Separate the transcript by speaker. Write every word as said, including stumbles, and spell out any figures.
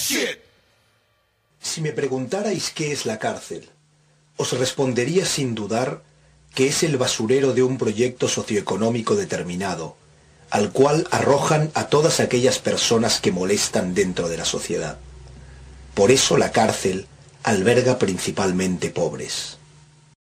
Speaker 1: Si me preguntarais qué es la cárcel, os respondería sin dudar que es el basurero de un proyecto socioeconómico determinado, al cual arrojan a todas aquellas personas que molestan dentro de la sociedad. Por eso la cárcel alberga principalmente pobres.